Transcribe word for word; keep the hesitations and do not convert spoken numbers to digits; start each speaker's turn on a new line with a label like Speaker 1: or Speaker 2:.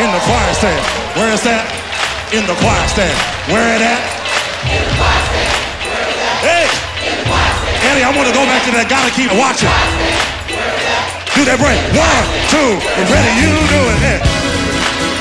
Speaker 1: in the choir stand. Where is that? In the choir stand. Where it at?
Speaker 2: In the choir stand. Where is that?
Speaker 1: Hey!
Speaker 2: In the choir stand.
Speaker 1: Eddie, I want to go back to that. Gotta keep watching.
Speaker 2: Where is that?
Speaker 1: Do that break. One, two, ready, you do it. Hey.